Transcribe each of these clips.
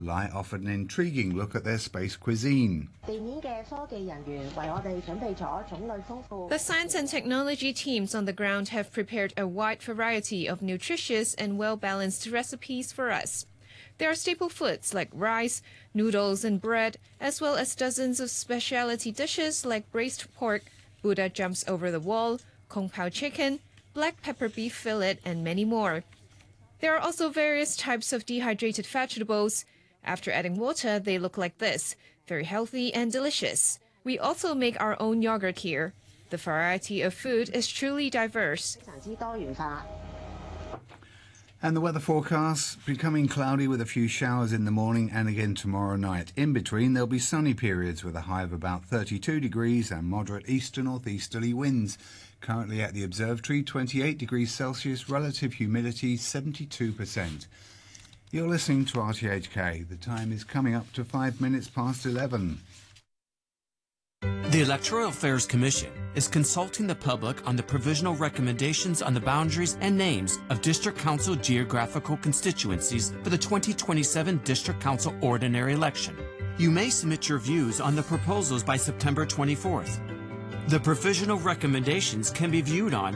Lai offered an intriguing look at their space cuisine. The science and technology teams on the ground have prepared a wide variety of nutritious and well-balanced recipes for us. There are staple foods like rice, noodles and bread, as well as dozens of specialty dishes like braised pork, Buddha jumps over the wall, Kung Pao chicken, black pepper beef fillet, and many more. There are also various types of dehydrated vegetables. After adding water, they look like this, very healthy and delicious. We also make our own yogurt here. The variety of food is truly diverse. And the weather forecast, becoming cloudy with a few showers in the morning and again tomorrow night. In between, there'll be sunny periods with a high of about 32 degrees and moderate east to northeasterly winds. Currently at the observatory, 28 degrees Celsius, relative humidity 72%. You're listening to RTHK. The time is coming up to 5 minutes past 11. The Electoral Affairs Commission is consulting the public on the provisional recommendations on the boundaries and names of District Council geographical constituencies for the 2027 District Council ordinary election. You may submit your views on the proposals by September 24th. The provisional recommendations can be viewed on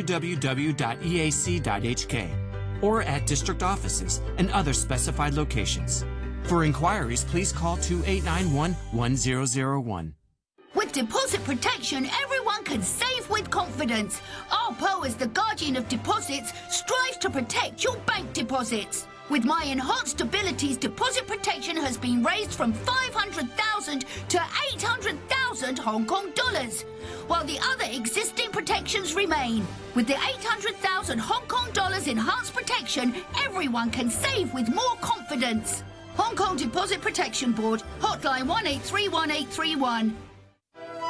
www.eac.hk or at district offices and other specified locations. For inquiries, please call 2891-1001. With deposit protection, everyone can save with confidence. ARPO, as the guardian of deposits, strives to protect your bank deposits. With My Enhanced Abilities, deposit protection has been raised from 500,000 to 800,000 Hong Kong dollars, while the other existing protections remain. With the 800,000 Hong Kong dollars enhanced protection, everyone can save with more confidence. Hong Kong Deposit Protection Board, hotline 1831 831.